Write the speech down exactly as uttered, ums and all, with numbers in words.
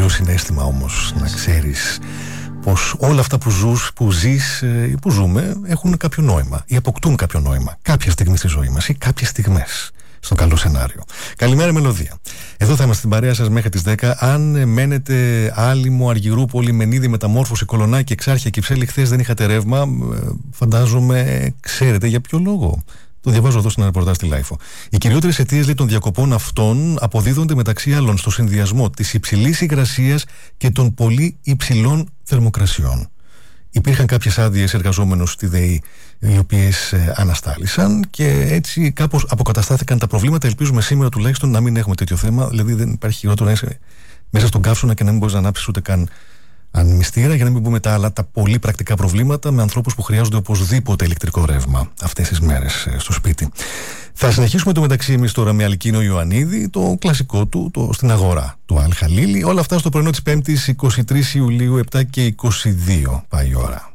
συναίσθημα όμως να ξέρεις πως όλα αυτά που, ζους, που ζεις ή που ζούμε έχουν κάποιο νόημα ή αποκτούν κάποιο νόημα κάποια στιγμή στη ζωή μας ή κάποιες στιγμές στο καλό σενάριο. Καλημέρα Μελωδία. Εδώ θα είμαστε στην παρέα σας μέχρι τις δέκα. Αν μένετε Άλυμο, Αργυρούπολη, Μενίδη, Μεταμόρφωση, Κολονάκι, Εξάρχεια, Κυψέλη, χθες δεν είχατε ρεύμα, φαντάζομαι ξέρετε για ποιο λόγο. Το διαβάζω εδώ στην ρεπορτάζ στη Λάιφο. Οι κυριότερες αιτίες των διακοπών αυτών αποδίδονται μεταξύ άλλων στο συνδυασμό της υψηλής υγρασίας και των πολύ υψηλών θερμοκρασιών. Υπήρχαν κάποιες άδειες εργαζόμενους στη ΔΕΗ οι οποίες ε, αναστάλησαν και έτσι κάπως αποκαταστάθηκαν τα προβλήματα. Ελπίζουμε σήμερα τουλάχιστον να μην έχουμε τέτοιο θέμα. Δηλαδή δεν υπάρχει χειρότερο να είσαι μέσα στον καύσωνα και να μην μπορείς να ανάψεις ούτε καν ανεμιστήρα, για να μην πούμε τα άλλα τα πολύ πρακτικά προβλήματα με ανθρώπους που χρειάζονται οπωσδήποτε ηλεκτρικό ρεύμα αυτές τις μέρες ε, στο σπίτι. Θα συνεχίσουμε το μεταξύ εμείς τώρα με Αλκίνο Ιωαννίδη, το κλασικό του, το στην αγορά του Αλ Χαλίλη. Όλα αυτά στο πρωινό της Πέμπτης εικοστή τρίτη Ιουλίου, επτά και είκοσι δύο πάει η ώρα.